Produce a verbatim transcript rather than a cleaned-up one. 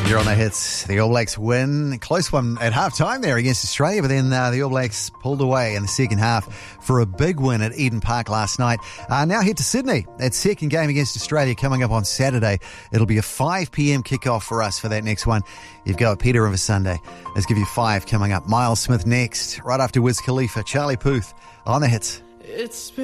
You're on the hits. The All Blacks win. Close one at half-time there against Australia, but then uh, the All Blacks pulled away in the second half for a big win at Eden Park last night. Uh, now head to Sydney. That second game against Australia coming up on Saturday. It'll be a five p.m. kickoff for us for that next one. You've got Peter River Sunday. Let's give you five coming up. Miles Smith next, right after Wiz Khalifa, Charlie Puth on the hits. It's been